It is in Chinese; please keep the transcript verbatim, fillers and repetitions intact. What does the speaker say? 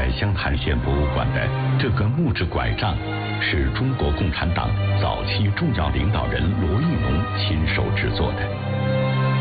在湘潭县博物馆的这根木质拐杖，是中国共产党早期重要领导人罗玉农亲手制作的。